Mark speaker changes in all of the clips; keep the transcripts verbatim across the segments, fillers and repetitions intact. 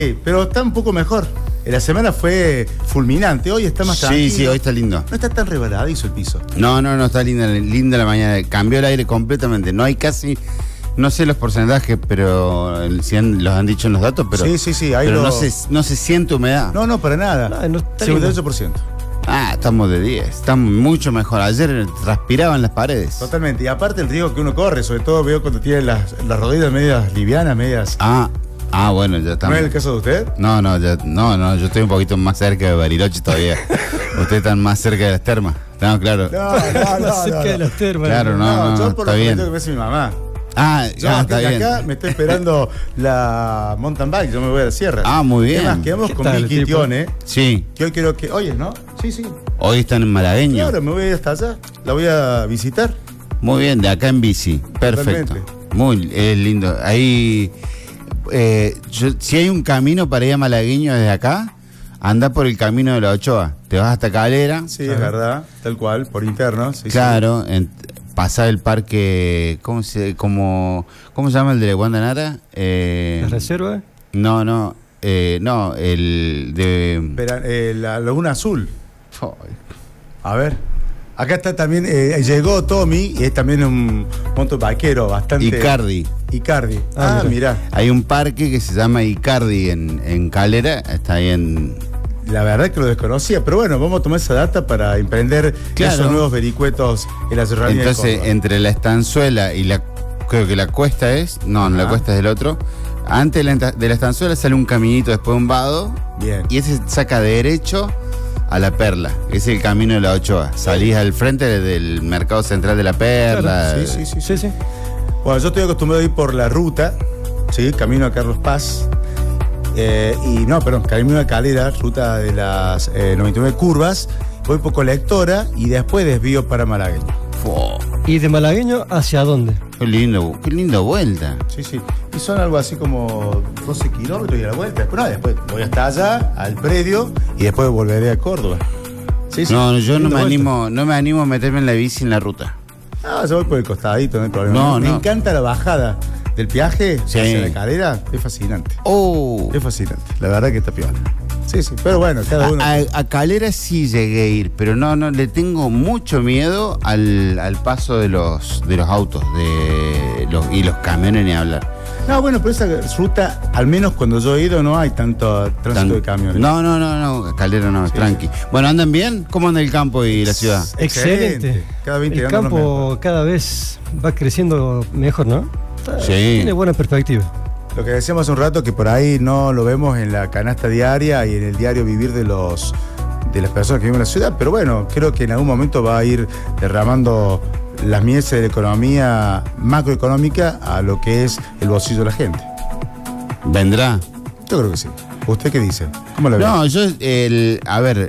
Speaker 1: Sí, pero está un poco mejor. La semana fue fulminante, hoy está más tranquilo.
Speaker 2: Sí, sí, hoy está lindo.
Speaker 1: No está tan rebaladizo el piso.
Speaker 2: No, no, no, está linda, linda la mañana. Cambió el aire completamente. No hay casi, no sé los porcentajes, pero si han, los han dicho en los datos, pero,
Speaker 1: sí, sí, sí, ahí
Speaker 2: pero
Speaker 1: lo...
Speaker 2: no, se, no se siente humedad.
Speaker 1: No, no, para nada.
Speaker 3: No, no está
Speaker 1: cincuenta y ocho por ciento.
Speaker 2: Ah, estamos de diez. Estamos mucho mejor. Ayer transpiraban las paredes.
Speaker 1: Totalmente. Y aparte el riesgo que uno corre, sobre todo veo cuando tiene las, las rodillas medias livianas, medias...
Speaker 2: Ah, ah, bueno, ya estamos.
Speaker 1: ¿No es el caso de usted?
Speaker 2: No, no, ya, no, no, yo estoy un poquito más cerca de Bariloche todavía. Ustedes están más cerca de las termas. No, claro.
Speaker 1: No, no, no.
Speaker 3: Más cerca
Speaker 1: no,
Speaker 3: de
Speaker 1: no.
Speaker 3: las termas.
Speaker 2: Claro, no, no,
Speaker 1: yo
Speaker 2: no,
Speaker 1: por
Speaker 2: está
Speaker 1: lo
Speaker 2: bien.
Speaker 1: que me dice mi mamá.
Speaker 2: Ah,
Speaker 1: Yo
Speaker 2: ya,
Speaker 1: acá,
Speaker 2: está bien.
Speaker 1: acá me estoy esperando la mountain bike, yo me voy a la sierra.
Speaker 2: Ah, muy bien.
Speaker 1: Además, quedamos
Speaker 3: ¿Qué
Speaker 1: con
Speaker 3: tal,
Speaker 1: Vicky
Speaker 3: tipo?
Speaker 1: Tione,
Speaker 2: Sí,
Speaker 1: que hoy quiero que... Oye, ¿no? Sí, sí.
Speaker 2: hoy están en Malagueño.
Speaker 1: Claro, me voy a ir hasta allá. La voy a visitar.
Speaker 2: Muy bien, de acá en bici. Perfecto.
Speaker 1: Totalmente.
Speaker 2: Muy es lindo. Ahí, eh, yo- si hay un camino para ir a Malagueño desde acá, anda por el camino de la Ochoa. Te vas hasta Calera.
Speaker 1: Sí, es verdad. Tal cual, por interno. Sí,
Speaker 2: Claro, en- pasar el parque, ¿cómo se, cómo, cómo se llama el de Guandanara? Eh,
Speaker 3: ¿La reserva?
Speaker 2: no, no, eh, no, el de...
Speaker 1: sí. Pero, eh, la Laguna Azul. A ver. Acá está también, eh, llegó Tommy, y es también un mountain bikero bastante...
Speaker 2: Icardi.
Speaker 1: Icardi.
Speaker 3: Ah,
Speaker 1: Ah, mirá.
Speaker 2: Hay un parque que se llama Icardi en, en Calera, está ahí en...
Speaker 1: La verdad que lo desconocía, pero bueno, vamos a tomar esa data para emprender
Speaker 2: Claro.
Speaker 1: esos nuevos vericuetos en la serranía de
Speaker 2: Entonces,
Speaker 1: Córdoba.
Speaker 2: entre la estanzuela y la... Creo que la cuesta es... No, no, la
Speaker 1: Ajá.
Speaker 2: cuesta es del otro. Antes de la, enta- de la estanzuela sale un caminito, después un vado,
Speaker 1: Bien.
Speaker 2: y ese saca derecho a La Perla. Ese es el camino de la Ochoa. Salís al frente del mercado central de La Perla.
Speaker 1: Sí, sí, sí, sí.
Speaker 3: Sí, sí.
Speaker 1: Bueno, yo estoy acostumbrado a ir por la ruta, ¿sí? Camino a Carlos Paz. Eh, y no, perdón, camino a Calera, ruta de las eh, noventa y nueve curvas. Voy por Colectora y después desvío para Malagueño.
Speaker 2: Fua,
Speaker 3: ¿Y de Malagueño hacia dónde?
Speaker 2: qué lindo, qué linda vuelta.
Speaker 1: Sí, sí. Y son algo así como doce kilómetros y a la vuelta. Después, no, después voy hasta allá, al predio, y después volveré a Córdoba. Sí, sí.
Speaker 2: No, yo no
Speaker 1: Linda
Speaker 2: me
Speaker 1: vuelta.
Speaker 2: animo, no me animo a meterme en la bici en la ruta.
Speaker 1: Ah, yo voy por el costadito, no hay problema.
Speaker 2: No,
Speaker 1: me
Speaker 2: no.
Speaker 1: encanta la bajada del viaje
Speaker 2: Sí.
Speaker 1: hacia la Calera, es fascinante.
Speaker 2: Oh.
Speaker 1: Es fascinante, la verdad que está piola. Sí, sí, pero bueno, cada uno.
Speaker 2: A, a- a Calera sí llegué a ir, pero no, no, le tengo mucho miedo al, al paso de los, de los autos de los, y los camiones ni hablar.
Speaker 1: No, bueno, pero esa ruta, al menos cuando yo he ido, no hay tanto tránsito
Speaker 2: Tan-
Speaker 1: de camiones.
Speaker 2: No, no, no, no, Calera no,
Speaker 1: Sí.
Speaker 2: tranqui. Bueno, ¿andan bien? ¿Cómo anda el campo y la ciudad?
Speaker 1: Excelente.
Speaker 3: Excelente.
Speaker 1: Cada vez
Speaker 3: El
Speaker 1: integrándonos
Speaker 3: campo
Speaker 1: mejor.
Speaker 3: cada vez va creciendo mejor, ¿no? Está-
Speaker 2: Sí.
Speaker 3: Tiene buena perspectiva.
Speaker 1: Lo que decíamos hace un rato, que por ahí no lo vemos en la canasta diaria y en el diario vivir de los de las personas que viven en la ciudad, pero bueno, creo que en algún momento va a ir derramando las mieses de la economía macroeconómica a lo que es el bolsillo de la gente.
Speaker 2: ¿Vendrá?
Speaker 1: Yo creo que sí. ¿Usted qué dice? ¿Cómo lo ve?
Speaker 2: No, yo, el, a ver,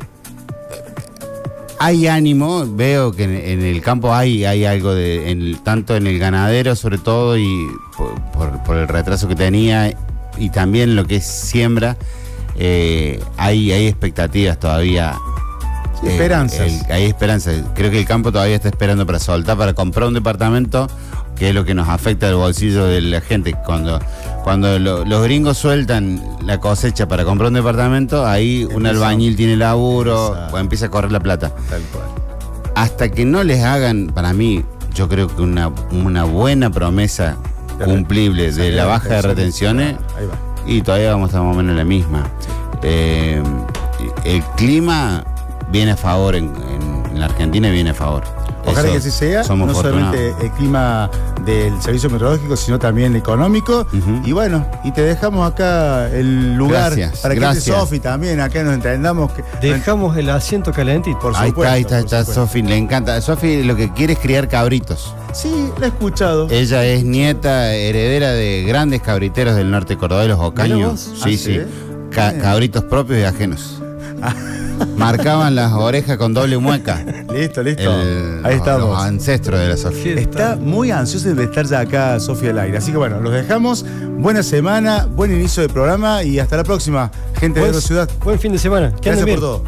Speaker 2: hay ánimo, veo que en, en el campo hay, hay algo de, en el- tanto en el ganadero sobre todo y por, por- por el retraso que tenía y también lo que es siembra, eh, hay, hay expectativas todavía.
Speaker 1: Sí,
Speaker 2: Eh,
Speaker 1: esperanzas.
Speaker 2: el- hay esperanzas. Creo que el campo todavía está esperando para soltar, para comprar un departamento, que es lo que nos afecta al bolsillo de la gente. Cuando, cuando lo- los gringos sueltan la cosecha para comprar un departamento, ahí un
Speaker 1: Empieza-
Speaker 2: albañil tiene laburo,
Speaker 1: Exacto.
Speaker 2: o empieza a correr la plata.
Speaker 1: Tal cual.
Speaker 2: Hasta que no les hagan, para mí, yo creo que una, una buena promesa
Speaker 1: De
Speaker 2: cumplible de
Speaker 1: re-
Speaker 2: la baja de
Speaker 1: retenciones.
Speaker 2: retenciones,
Speaker 1: Ahí va.
Speaker 2: y todavía vamos a estar más o menos en la misma. Eh, el clima viene a favor en, en la Argentina, viene a favor.
Speaker 1: Ojalá
Speaker 2: Eso,
Speaker 1: que así sea,
Speaker 2: somos
Speaker 1: no
Speaker 2: afortunados.
Speaker 1: solamente el clima del servicio meteorológico, sino también económico.
Speaker 2: Ujú.
Speaker 1: Y bueno, y te dejamos acá el lugar
Speaker 2: Gracias,
Speaker 1: para que
Speaker 2: gracias.
Speaker 1: esté Sofi también, acá nos entendamos. Que,
Speaker 3: Dejamos el asiento calentito.
Speaker 1: Por
Speaker 2: Ahí
Speaker 1: supuesto,
Speaker 2: está, ahí está,
Speaker 1: por
Speaker 2: está
Speaker 1: supuesto.
Speaker 2: Sofi, le encanta. Sofi lo que quiere es criar cabritos.
Speaker 1: Sí, la he escuchado.
Speaker 2: Ella es nieta, heredera de grandes cabriteros del norte de Córdoba, de los
Speaker 3: Mirá
Speaker 2: ocaños.
Speaker 3: vos.
Speaker 2: Sí,
Speaker 1: Ah,
Speaker 2: sí.
Speaker 1: ¿sí?
Speaker 2: Ca-
Speaker 1: Bien.
Speaker 2: cabritos propios y ajenos. Marcaban las orejas con doble mueca.
Speaker 1: Listo, listo.
Speaker 2: El-
Speaker 1: Ahí
Speaker 2: los-
Speaker 1: estamos.
Speaker 2: Los ancestros de la Sofi.
Speaker 1: Está muy ansioso de estar ya acá, Sofía al aire. Así que bueno, los dejamos. Buena semana, buen inicio de programa y hasta la próxima, gente de
Speaker 3: Buen,
Speaker 1: la ciudad.
Speaker 3: buen fin de semana. Que
Speaker 1: Gracias
Speaker 3: anden
Speaker 1: por
Speaker 3: bien.
Speaker 1: todo.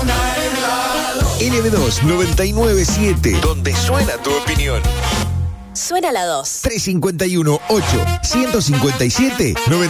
Speaker 4: L B dos noventa y nueve punto siete, donde suena tu opinión. Suena la dos.
Speaker 5: tres cinco uno, ocho, uno cinco siete, nueve.